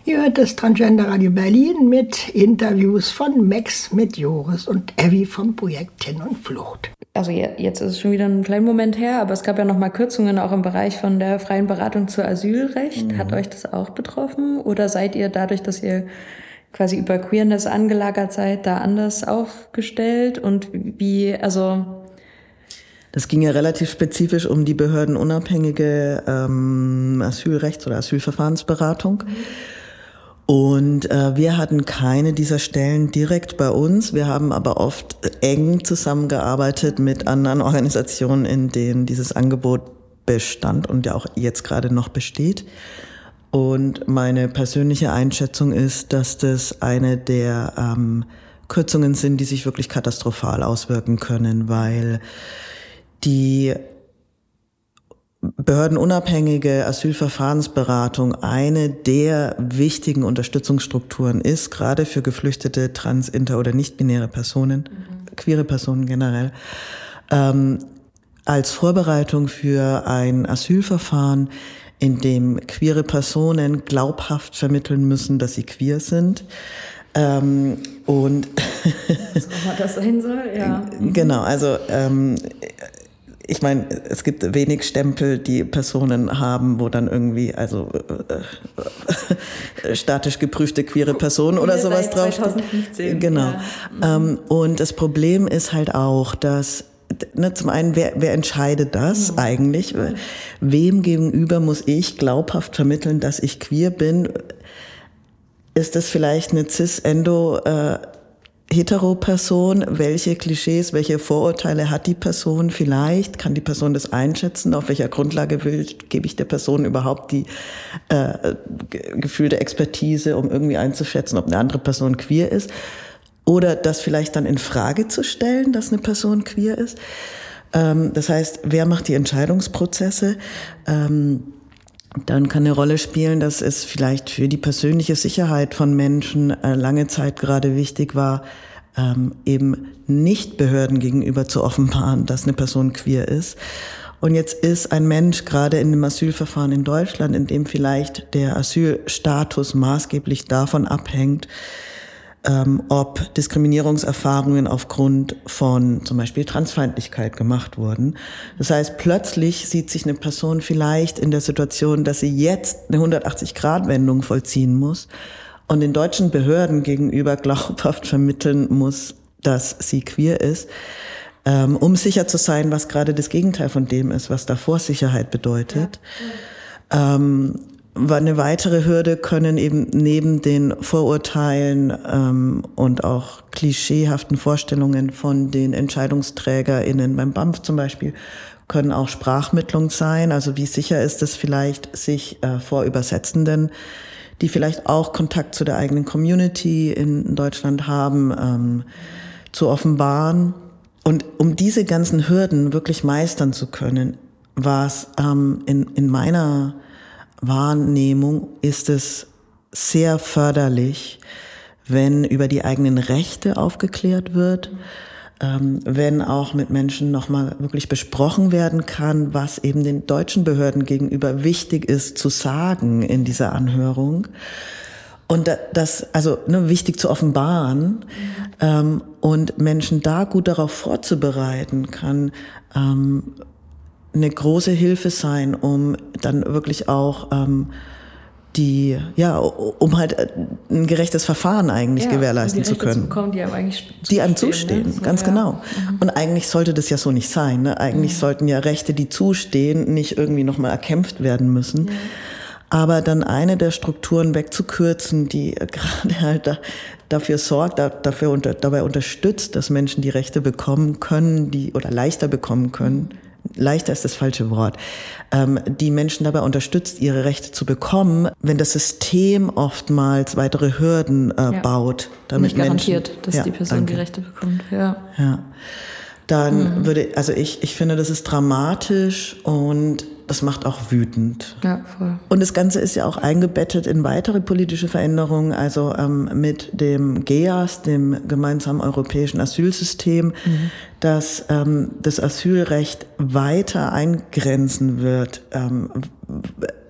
Ihr hört das Transgender Radio Berlin mit Interviews von Max, mit Joris und Evi vom Projekt Tin und Flucht. Also jetzt ist es schon wieder ein kleiner Moment her, aber es gab ja noch mal Kürzungen auch im Bereich von der freien Beratung zu Asylrecht. Hat euch das auch betroffen? Oder seid ihr dadurch, dass ihr quasi über Queerness angelagert seid, da anders aufgestellt? Und wie, also... Das ging ja relativ spezifisch um die behördenunabhängige Asylrechts- oder Asylverfahrensberatung. Und wir hatten keine dieser Stellen direkt bei uns. Wir haben aber oft eng zusammengearbeitet mit anderen Organisationen, in denen dieses Angebot bestand und ja auch jetzt gerade noch besteht. Und meine persönliche Einschätzung ist, dass das eine der Kürzungen sind, die sich wirklich katastrophal auswirken können, weil die behördenunabhängige Asylverfahrensberatung eine der wichtigen Unterstützungsstrukturen ist, gerade für geflüchtete, trans-, inter- oder nicht-binäre Personen, queere Personen generell, als Vorbereitung für ein Asylverfahren, in dem queere Personen glaubhaft vermitteln müssen, dass sie queer sind. Und was auch immer das sein soll, ja. Genau, also ich meine, es gibt wenig Stempel, die Personen haben, wo dann irgendwie, also statisch geprüfte queere Person oder sowas draufsteht. 2015. Genau. Ja. Und das Problem ist halt auch, dass zum einen, wer entscheidet das eigentlich? Wem gegenüber muss ich glaubhaft vermitteln, dass ich queer bin? Ist das vielleicht eine cis-endo-hetero-Person? Welche Klischees, welche Vorurteile hat die Person vielleicht? Kann die Person das einschätzen? Auf welcher Grundlage gebe ich der Person überhaupt die gefühlte Expertise, um irgendwie einzuschätzen, ob eine andere Person queer ist? Oder das vielleicht dann in Frage zu stellen, dass eine Person queer ist. Das heißt, wer macht die Entscheidungsprozesse? Dann kann eine Rolle spielen, dass es vielleicht für die persönliche Sicherheit von Menschen lange Zeit gerade wichtig war, eben nicht Behörden gegenüber zu offenbaren, dass eine Person queer ist. Und jetzt ist ein Mensch gerade in dem Asylverfahren in Deutschland, in dem vielleicht der Asylstatus maßgeblich davon abhängt, ob Diskriminierungserfahrungen aufgrund von zum Beispiel Transfeindlichkeit gemacht wurden. Das heißt, plötzlich sieht sich eine Person vielleicht in der Situation, dass sie jetzt eine 180-Grad-Wendung vollziehen muss und den deutschen Behörden gegenüber glaubhaft vermitteln muss, dass sie queer ist, um sicher zu sein, was gerade das Gegenteil von dem ist, was davor Sicherheit bedeutet. Ja. Eine weitere Hürde können eben neben den Vorurteilen und auch klischeehaften Vorstellungen von den EntscheidungsträgerInnen beim BAMF zum Beispiel, können auch Sprachmittlung sein. Also wie sicher ist es vielleicht, sich vor Übersetzenden, die vielleicht auch Kontakt zu der eigenen Community in Deutschland haben, zu offenbaren. Und um diese ganzen Hürden wirklich meistern zu können, war es in meiner Wahrnehmung ist es sehr förderlich, wenn über die eigenen Rechte aufgeklärt wird, wenn auch mit Menschen nochmal wirklich besprochen werden kann, was eben den deutschen Behörden gegenüber wichtig ist zu sagen in dieser Anhörung. Und das, also wichtig zu offenbaren und Menschen da gut darauf vorzubereiten, kann eine große Hilfe sein, um dann wirklich auch um halt ein gerechtes Verfahren eigentlich gewährleisten zu können. Die einem zustehen, ne? So, ganz genau. Und eigentlich sollte das ja so nicht sein. Ne? Eigentlich sollten ja Rechte, die zustehen, nicht irgendwie nochmal erkämpft werden müssen. Ja. Aber dann eine der Strukturen wegzukürzen, die gerade halt dafür sorgt, dabei unterstützt, dass Menschen die Rechte bekommen können, oder leichter bekommen können. Leichter ist das falsche Wort, die Menschen dabei unterstützt, ihre Rechte zu bekommen, wenn das System oftmals weitere Hürden baut. Damit nicht garantiert, dass die Person die Rechte bekommt. Ja. Dann ich finde, das ist dramatisch und das macht auch wütend. Ja, voll. Und das Ganze ist ja auch eingebettet in weitere politische Veränderungen, also mit dem GEAS, dem gemeinsamen europäischen Asylsystem, das das Asylrecht weiter eingrenzen wird.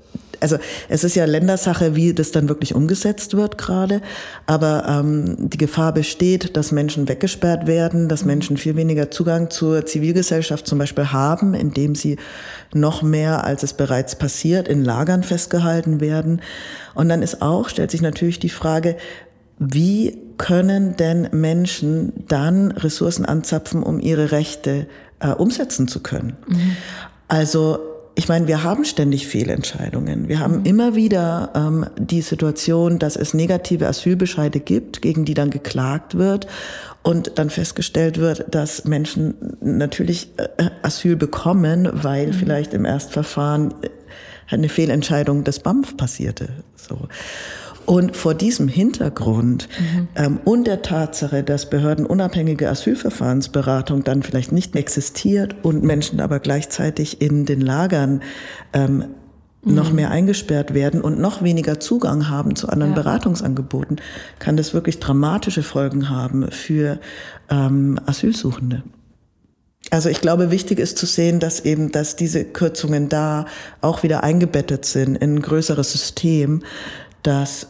also es ist ja Ländersache, wie das dann wirklich umgesetzt wird gerade, aber die Gefahr besteht, dass Menschen weggesperrt werden, dass Menschen viel weniger Zugang zur Zivilgesellschaft zum Beispiel haben, indem sie noch mehr, als es bereits passiert, in Lagern festgehalten werden. Und dann stellt sich natürlich die Frage, wie können denn Menschen dann Ressourcen anzapfen, um ihre Rechte umsetzen zu können? Also ich meine, wir haben ständig Fehlentscheidungen. Wir haben immer wieder die Situation, dass es negative Asylbescheide gibt, gegen die dann geklagt wird und dann festgestellt wird, dass Menschen natürlich Asyl bekommen, weil vielleicht im Erstverfahren eine Fehlentscheidung des BAMF passierte. So. Und vor diesem Hintergrund und der Tatsache, dass behördenunabhängige Asylverfahrensberatung dann vielleicht nicht existiert und Menschen aber gleichzeitig in den Lagern noch mehr eingesperrt werden und noch weniger Zugang haben zu anderen Beratungsangeboten, kann das wirklich dramatische Folgen haben für Asylsuchende. Also ich glaube, wichtig ist zu sehen, dass diese Kürzungen da auch wieder eingebettet sind in ein größeres System, dass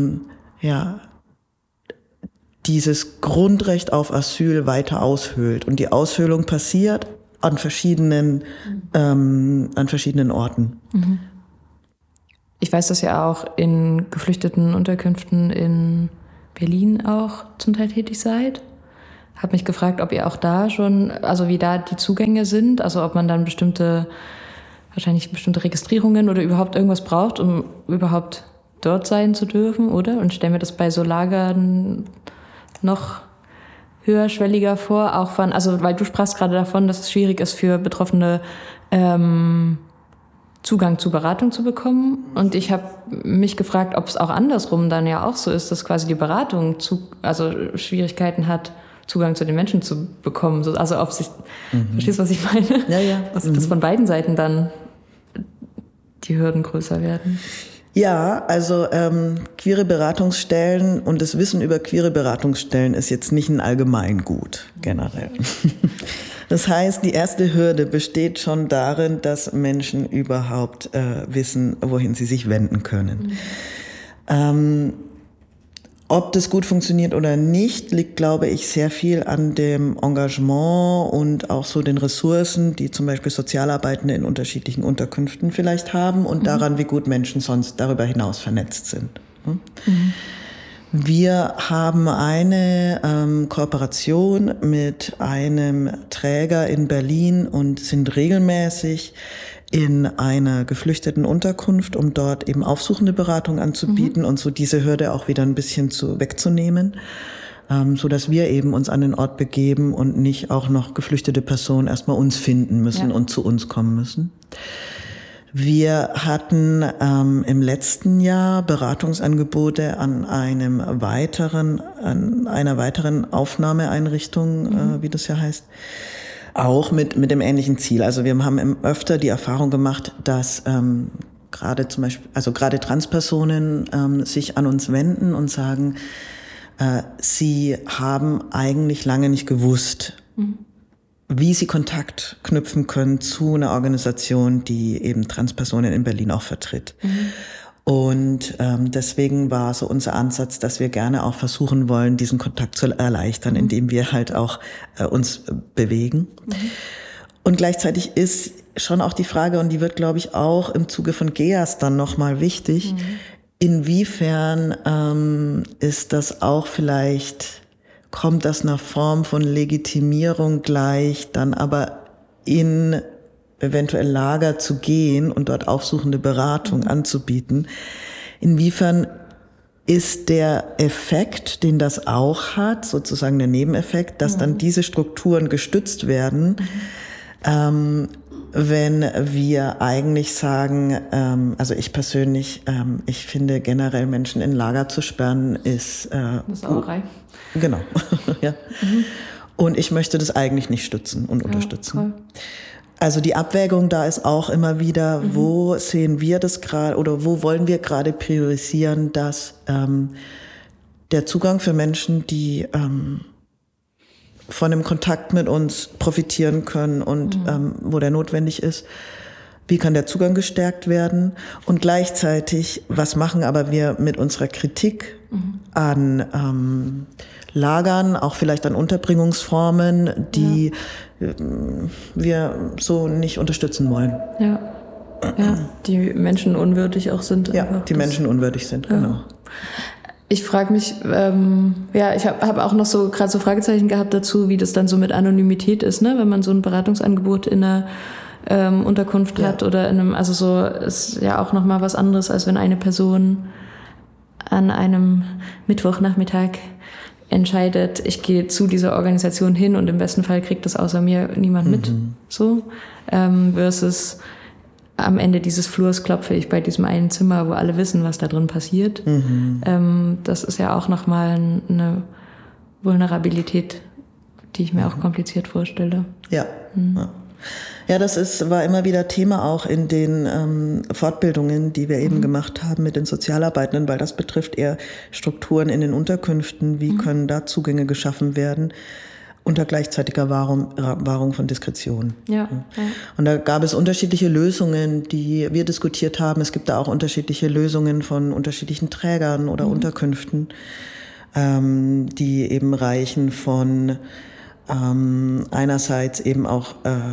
dieses Grundrecht auf Asyl weiter aushöhlt. Und die Aushöhlung passiert an verschiedenen Orten. Ich weiß, dass ihr auch in geflüchteten Unterkünften in Berlin auch zum Teil tätig seid. Habe mich gefragt, ob ihr auch da schon, also wie da die Zugänge sind, also ob man dann wahrscheinlich bestimmte Registrierungen oder überhaupt irgendwas braucht, um überhaupt dort sein zu dürfen, oder? Und stellen wir das bei so Lagern noch höherschwelliger vor, auch weil du sprachst gerade davon, dass es schwierig ist für Betroffene, Zugang zu Beratung zu bekommen. Und ich habe mich gefragt, ob es auch andersrum dann ja auch so ist, dass quasi die Beratung Schwierigkeiten hat, Zugang zu den Menschen zu bekommen. Also ob sich, verstehst du, was ich meine? Ja. Dass von beiden Seiten dann die Hürden größer werden. Ja, also queere Beratungsstellen und das Wissen über queere Beratungsstellen ist jetzt nicht ein Allgemeingut generell. Das heißt, die erste Hürde besteht schon darin, dass Menschen überhaupt wissen, wohin sie sich wenden können. Ob das gut funktioniert oder nicht, liegt, glaube ich, sehr viel an dem Engagement und auch so den Ressourcen, die zum Beispiel Sozialarbeitende in unterschiedlichen Unterkünften vielleicht haben und daran, wie gut Menschen sonst darüber hinaus vernetzt sind. Wir haben eine Kooperation mit einem Träger in Berlin und sind regelmäßig in einer geflüchteten Unterkunft, um dort eben aufsuchende Beratung anzubieten und so diese Hürde auch wieder ein bisschen wegzunehmen, so dass wir eben uns an den Ort begeben und nicht auch noch geflüchtete Personen erstmal uns finden müssen und zu uns kommen müssen. Wir hatten im letzten Jahr Beratungsangebote an einer weiteren Aufnahmeeinrichtung, wie das ja heißt, auch mit dem ähnlichen Ziel. Also wir haben öfter die Erfahrung gemacht, dass gerade Transpersonen sich an uns wenden und sagen, sie haben eigentlich lange nicht gewusst, wie sie Kontakt knüpfen können zu einer Organisation, die eben Transpersonen in Berlin auch vertritt. Und deswegen war so unser Ansatz, dass wir gerne auch versuchen wollen, diesen Kontakt zu erleichtern, indem wir halt auch uns bewegen. Und gleichzeitig ist schon auch die Frage, und die wird, glaube ich, auch im Zuge von GEAS dann nochmal wichtig, inwiefern ist das auch vielleicht, kommt das einer Form von Legitimierung gleich, dann aber in eventuell Lager zu gehen und dort aufsuchende Beratung anzubieten. Inwiefern ist der Effekt, den das auch hat, sozusagen der Nebeneffekt, dass dann diese Strukturen gestützt werden, wenn wir eigentlich sagen, also ich persönlich, ich finde generell Menschen in Lager zu sperren ist Sauerei. Genau. Ja. Und ich möchte das eigentlich nicht stützen und unterstützen. Cool. Also die Abwägung da ist auch immer wieder, wo sehen wir das gerade oder wo wollen wir gerade priorisieren, dass der Zugang für Menschen, die von dem Kontakt mit uns profitieren können und wo der notwendig ist, Wie kann der Zugang gestärkt werden? Und gleichzeitig, was machen aber wir mit unserer Kritik an Lagern, auch vielleicht an Unterbringungsformen, die wir so nicht unterstützen wollen? Ja, die menschenunwürdig auch sind. Ja, die menschenunwürdig sind, genau. Ich frage mich, ich habe auch noch so gerade so Fragezeichen gehabt dazu, wie das dann so mit Anonymität ist, ne? Wenn man so ein Beratungsangebot in einer Unterkunft hat oder in einem, also so ist ja auch nochmal was anderes, als wenn eine Person an einem Mittwochnachmittag entscheidet, ich gehe zu dieser Organisation hin und im besten Fall kriegt das außer mir niemand mit, so, versus am Ende dieses Flurs klopfe ich bei diesem einen Zimmer, wo alle wissen, was da drin passiert. Das ist ja auch nochmal eine Vulnerabilität, die ich mir auch kompliziert vorstelle. Ja. Ja, das war immer wieder Thema auch in den Fortbildungen, die wir eben gemacht haben mit den Sozialarbeitenden, weil das betrifft eher Strukturen in den Unterkünften. Wie können da Zugänge geschaffen werden unter gleichzeitiger Wahrung von Diskretion? Ja. Und da gab es unterschiedliche Lösungen, die wir diskutiert haben. Es gibt da auch unterschiedliche Lösungen von unterschiedlichen Trägern oder Unterkünften, die eben reichen von einerseits eben auch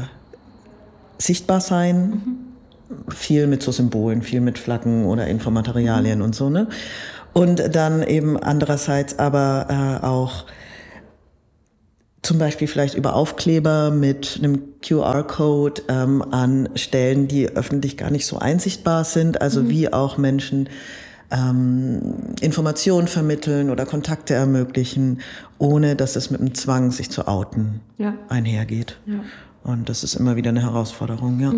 sichtbar sein, viel mit so Symbolen, viel mit Flaggen oder Infomaterialien und so, ne? Und dann eben andererseits aber auch zum Beispiel vielleicht über Aufkleber mit einem QR-Code an Stellen, die öffentlich gar nicht so einsichtbar sind, also wie auch Menschen Informationen vermitteln oder Kontakte ermöglichen, ohne dass es mit dem Zwang, sich zu outen, einhergeht. Ja. Und das ist immer wieder eine Herausforderung, ja.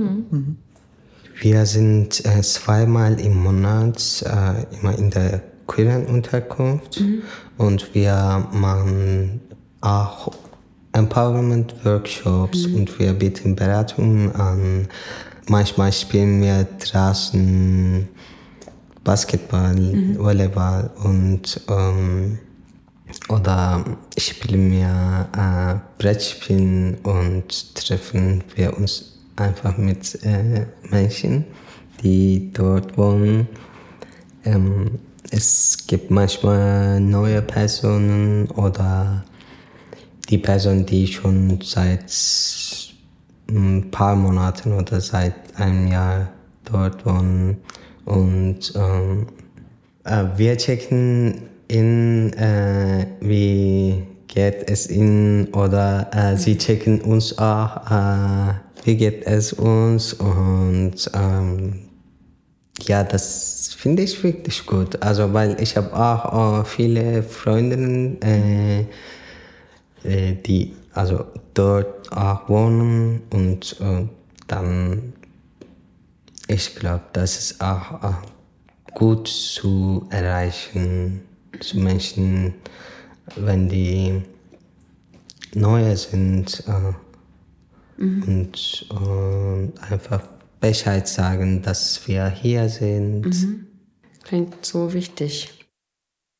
Wir sind zweimal im Monat immer in der queeren Unterkunft und wir machen auch Empowerment-Workshops und wir bieten Beratungen an. Manchmal spielen wir draußen Basketball, Volleyball und oder spielen wir Brettspielen und treffen wir uns einfach mit Menschen, die dort wohnen. Es gibt manchmal neue Personen oder die Personen, die schon seit ein paar Monaten oder seit einem Jahr dort wohnen. Und wir checken in, wie geht es ihnen oder sie checken uns auch, wie geht es uns und ja, das finde ich wirklich gut, also weil ich habe auch viele Freundinnen, die also dort auch wohnen und dann, ich glaube, das ist auch gut zu erreichen, zu Menschen, wenn die neue sind und einfach Bescheid sagen, dass wir hier sind. Klingt so wichtig.